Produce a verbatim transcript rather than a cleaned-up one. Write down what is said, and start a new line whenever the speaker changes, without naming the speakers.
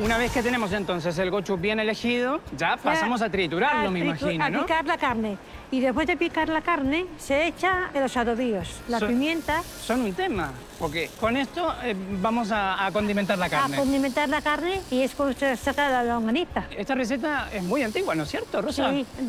Una vez que tenemos entonces el gochujang bien elegido, ya pasamos a triturarlo,
a
me
tritu-
imagino,
A
¿no?
picar la carne. Y después de picar la carne, se echa los adobíos, la
So-
pimienta,
Son un tema, porque con esto eh, vamos a, a condimentar la
a
carne.
condimentar la carne y es como se saca la longaniza.
Esta receta es muy antigua, ¿no es cierto, Rosa?
Sí,